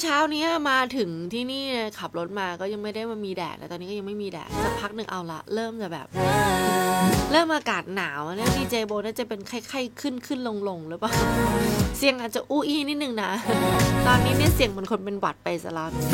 เช้านี้มาถึงที่นี่ขับรถมาก็ยังไม่ได้มามีแดดแล้วตอนนี้ก็ยังไม่มีแดดสักพักหนึ่งเอาละเริ่มจะแบบเริ่มอากาศหนาวเนี่ยดีเจโบน่าจะเป็นไข้ๆขึ้นลงหรือเปล่าเสียงอาจจะอู้อี้นิดนึงนะตอนนี้เนี่ยเสียงเหมือนคนเป็นหวัดไปซะแล้ว